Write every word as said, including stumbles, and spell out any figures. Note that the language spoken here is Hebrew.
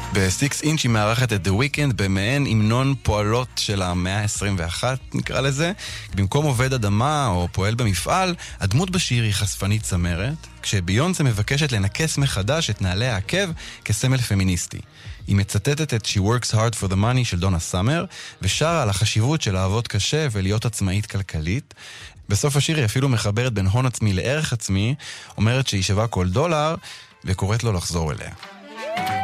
ב-סיקס אינץ' היא מארחת את The Weeknd במעין המנון פועלות של המאה ה-עשרים ואחת, נקרא לזה. במקום עובד אדמה או פועל במפעל, הדמות בשיר היא חשפנית צמרת, כשביונסה מבקשת לנקס מחדש את נעלי העקב כסמל פמיניסטי. היא מצטטת את She Works Hard for the Money של דונה סאמר, ושרה על החשיבות של לעבוד קשה ולהיות עצמאית כלכלית. בסוף השיר היא אפילו מחברת בין הון עצמי לערך עצמי, אומרת שהיא שווה כל דולר, וקוראת לו לחזור אליה.